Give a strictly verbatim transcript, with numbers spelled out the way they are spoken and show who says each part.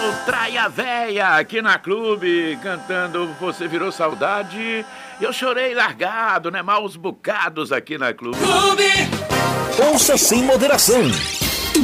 Speaker 1: o Traia Véia aqui na Clube, cantando Você Virou Saudade. Eu chorei largado, né? Maus bocados aqui na Clube.
Speaker 2: Clube. Ouça sem moderação.